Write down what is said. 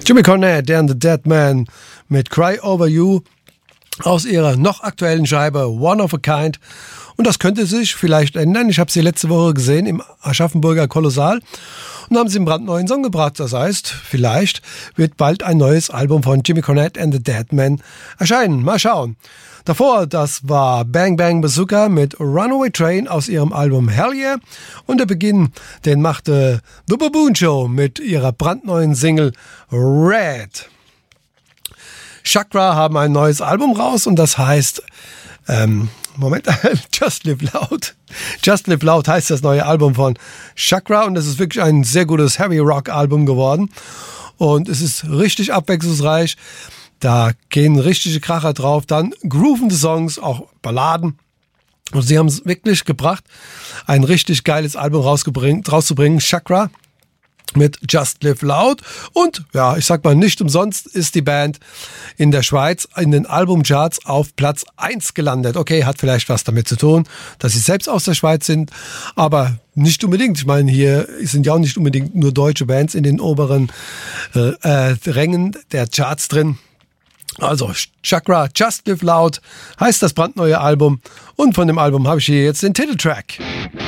Jimmy Cornette and the Dead Man mit Cry Over You aus ihrer noch aktuellen Scheibe One of a Kind. Und das könnte sich vielleicht ändern. Ich habe sie letzte Woche gesehen im Aschaffenburger Kolossal und haben sie einen brandneuen Song gebracht. Das heißt, vielleicht wird bald ein neues Album von Jimmy Cornette and the Dead Man erscheinen. Mal schauen. Davor, das war Bang Bang Bazooka mit Runaway Train aus ihrem Album Hell Yeah. Und der Beginn, den machte The Baboon Show mit ihrer brandneuen Single Red. Chakra haben ein neues Album raus und das heißt, Just Live Loud. Just Live Loud heißt das neue Album von Chakra und es ist wirklich ein sehr gutes Heavy Rock Album geworden. Und es ist richtig abwechslungsreich. Da gehen richtige Kracher drauf, dann groovende Songs, auch Balladen. Und sie haben es wirklich gebracht, ein richtig geiles Album rauszubringen, Chakra mit Just Live Loud. Und ja, ich sag mal, nicht umsonst ist die Band in der Schweiz in den Albumcharts auf Platz 1 gelandet. Okay, hat vielleicht was damit zu tun, dass sie selbst aus der Schweiz sind, aber nicht unbedingt. Ich meine, hier sind ja auch nicht unbedingt nur deutsche Bands in den oberen Rängen der Charts drin. Also Chakra, Just Live Loud heißt das brandneue Album und von dem Album habe ich hier jetzt den Titeltrack.